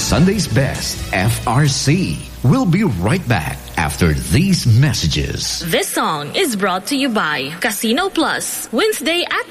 Sunday's Best, FRC. We'll be right back after these messages. This song is brought to you by Casino Plus. Wednesday at